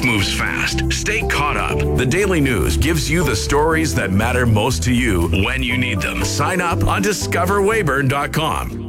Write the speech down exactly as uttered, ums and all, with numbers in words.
moves fast. Stay caught up. The Daily News gives you the stories that matter most to you when you need them. Sign up on discover weyburn dot com.